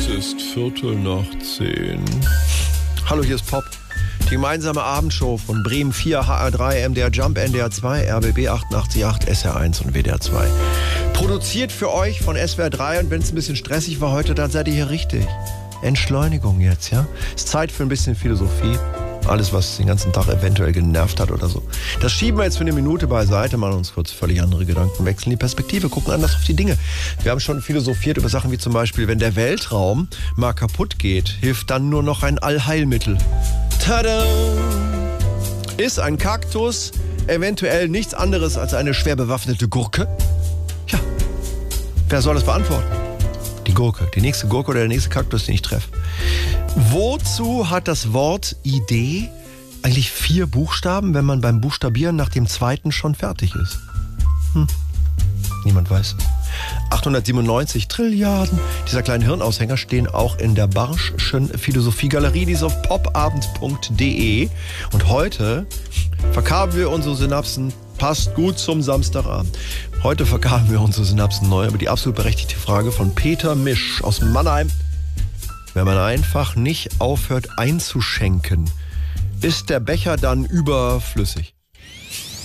Es ist 9:15. Hallo, hier ist Pop. Die gemeinsame Abendshow von Bremen 4, HR3, MDR Jump, NDR 2, RBB 88.8, SR1 und WDR 2. Produziert für euch von SWR 3 und wenn es ein bisschen stressig war heute, dann seid ihr hier richtig. Entschleunigung jetzt, ja? Ist Zeit für ein bisschen Philosophie. Alles, was den ganzen Tag eventuell genervt hat oder so. Das schieben wir jetzt für eine Minute beiseite, machen uns kurz völlig andere Gedanken, wechseln die Perspektive, gucken anders auf die Dinge. Wir haben schon philosophiert über Sachen wie zum Beispiel, wenn der Weltraum mal kaputt geht, hilft dann nur noch ein Allheilmittel. Tada! Ist ein Kaktus eventuell nichts anderes als eine schwer bewaffnete Gurke? Ja, wer soll das beantworten? Die Gurke, die nächste Gurke oder der nächste Kaktus, den ich treffe. Wozu hat das Wort Idee eigentlich 4 Buchstaben, wenn man beim Buchstabieren nach dem zweiten schon fertig ist? Niemand weiß. 897 Trilliarden dieser kleinen Hirnaushänger stehen auch in der Barsch'schen Philosophiegalerie, die ist auf popabend.de. Und heute verkabeln wir unsere Synapsen, passt gut zum Samstagabend. Heute verkabeln wir unsere Synapsen neu über die absolut berechtigte Frage von Peter Misch aus Mannheim. Wenn man einfach nicht aufhört einzuschenken, ist der Becher dann überflüssig?